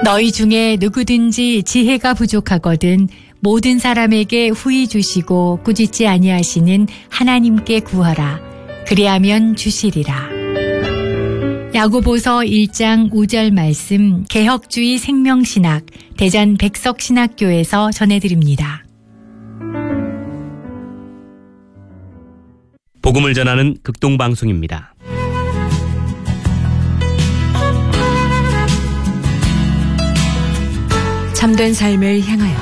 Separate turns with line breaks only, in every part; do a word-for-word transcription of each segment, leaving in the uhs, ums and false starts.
너희 중에 누구든지 지혜가 부족하거든 모든 사람에게 후히 주시고 꾸짖지 아니하시는 하나님께 구하라. 그리하면 주시리라. 야고보서 일 장 오 절 말씀 개혁주의 생명신학 대전 백석신학교에서 전해드립니다.
복음을 전하는 극동방송입니다.
참된 삶을 향하여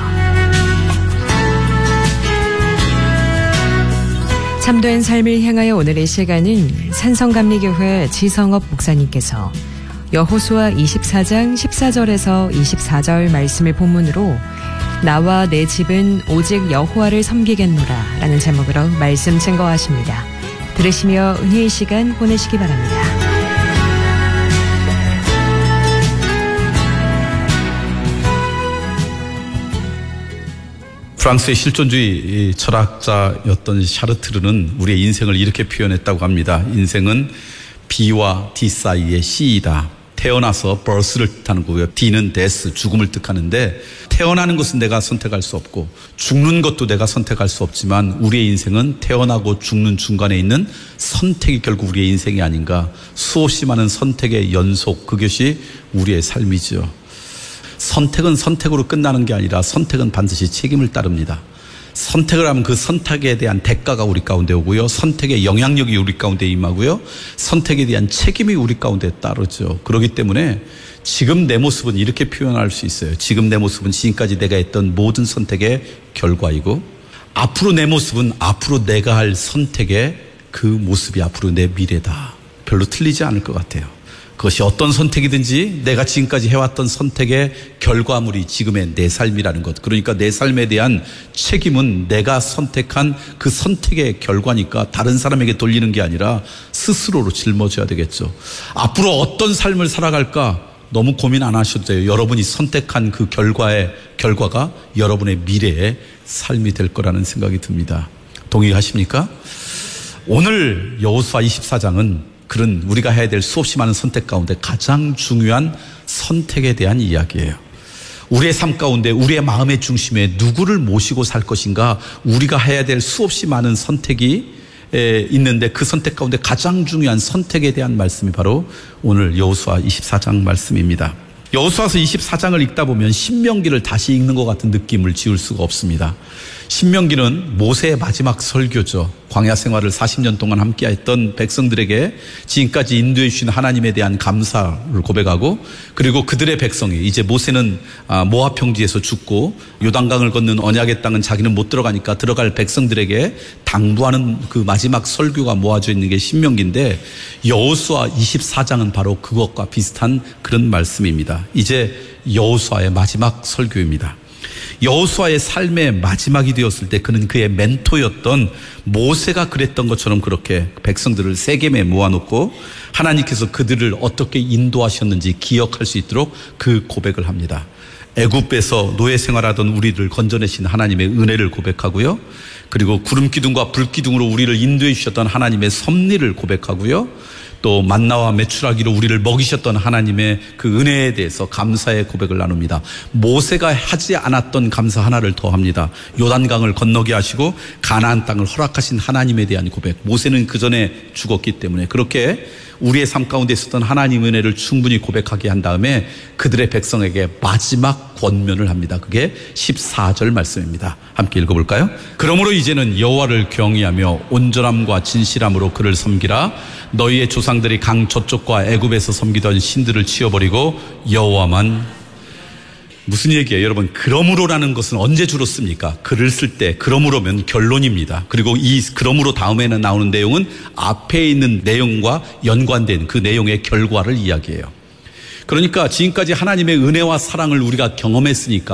참된 삶을 향하여 오늘의 시간은 산성감리교회 지성업 목사님께서 여호수아 이십사 장 십사 절에서 이십사 절 말씀을 본문으로 나와 내 집은 오직 여호와를 섬기겠노라 라는 제목으로 말씀 증거하십니다. 들으시며 은혜의 시간 보내시기 바랍니다.
프랑스의 실존주의 철학자였던 샤르트르는 우리의 인생을 이렇게 표현했다고 합니다. 인생은 B와 D 사이의 C이다. 태어나서 birth를 뜻하는 거고요. D는 death, 죽음을 뜻하는데 태어나는 것은 내가 선택할 수 없고 죽는 것도 내가 선택할 수 없지만 우리의 인생은 태어나고 죽는 중간에 있는 선택이 결국 우리의 인생이 아닌가. 수없이 많은 선택의 연속, 그것이 우리의 삶이죠. 선택은 선택으로 끝나는 게 아니라 선택은 반드시 책임을 따릅니다. 선택을 하면 그 선택에 대한 대가가 우리 가운데 오고요. 선택의 영향력이 우리 가운데 임하고요. 선택에 대한 책임이 우리 가운데 따르죠. 그렇기 때문에 지금 내 모습은 이렇게 표현할 수 있어요. 지금 내 모습은 지금까지 내가 했던 모든 선택의 결과이고 앞으로 내 모습은 앞으로 내가 할 선택의 그 모습이 앞으로 내 미래다. 별로 틀리지 않을 것 같아요. 그것이 어떤 선택이든지 내가 지금까지 해왔던 선택의 결과물이 지금의 내 삶이라는 것. 그러니까 내 삶에 대한 책임은 내가 선택한 그 선택의 결과니까 다른 사람에게 돌리는 게 아니라 스스로로 짊어져야 되겠죠. 앞으로 어떤 삶을 살아갈까 너무 고민 안 하셔도 돼요. 여러분이 선택한 그 결과의 결과가 여러분의 미래의 삶이 될 거라는 생각이 듭니다. 동의하십니까? 오늘 여호수아 이십사 장은 그런 우리가 해야 될 수없이 많은 선택 가운데 가장 중요한 선택에 대한 이야기예요. 우리의 삶 가운데 우리의 마음의 중심에 누구를 모시고 살 것인가, 우리가 해야 될 수없이 많은 선택이 있는데 그 선택 가운데 가장 중요한 선택에 대한 말씀이 바로 오늘 여호수아 이십사 장 말씀입니다. 여호수아서 이십사 장을 읽다 보면 신명기를 다시 읽는 것 같은 느낌을 지울 수가 없습니다. 신명기는 모세의 마지막 설교죠. 광야 생활을 사십 년 동안 함께했던 백성들에게 지금까지 인도해 주신 하나님에 대한 감사를 고백하고, 그리고 그들의 백성이 이제 모세는 모압 평지에서 죽고 요단강을 건넌 언약의 땅은 자기는 못 들어가니까 들어갈 백성들에게 당부하는 그 마지막 설교가 모아져 있는 게 신명기인데, 여호수아 이십사 장은 바로 그것과 비슷한 그런 말씀입니다. 이제 여호수아의 마지막 설교입니다. 여호수아의 삶의 마지막이 되었을 때 그는 그의 멘토였던 모세가 그랬던 것처럼 그렇게 백성들을 세겜에 모아놓고 하나님께서 그들을 어떻게 인도하셨는지 기억할 수 있도록 그 고백을 합니다. 애굽에서 노예 생활하던 우리를 건져내신 하나님의 은혜를 고백하고요. 그리고 구름 기둥과 불 기둥으로 우리를 인도해 주셨던 하나님의 섭리를 고백하고요. 또 만나와 메추라기로 우리를 먹이셨던 하나님의 그 은혜에 대해서 감사의 고백을 나눕니다. 모세가 하지 않았던 감사 하나를 더 합니다. 요단강을 건너게 하시고 가나안 땅을 허락하신 하나님에 대한 고백. 모세는 그 전에 죽었기 때문에 그렇게 우리의 삶 가운데 있었던 하나님의 은혜를 충분히 고백하게 한 다음에 그들의 백성에게 마지막 권면을 합니다. 그게 십사 절 말씀입니다. 함께 읽어볼까요? 그러므로 이제는 여호와를 경외하며 온전함과 진실함으로 그를 섬기라. 너희의 조상들이 강 저쪽과 애굽에서 섬기던 신들을 치워버리고 여호와만. 무슨 얘기예요? 여러분, 그러므로라는 것은 언제 주로 씁니까? 글을 쓸 때 그러므로면 결론입니다. 그리고 이 그러므로 다음에는 나오는 내용은 앞에 있는 내용과 연관된 그 내용의 결과를 이야기해요. 그러니까 지금까지 하나님의 은혜와 사랑을 우리가 경험했으니까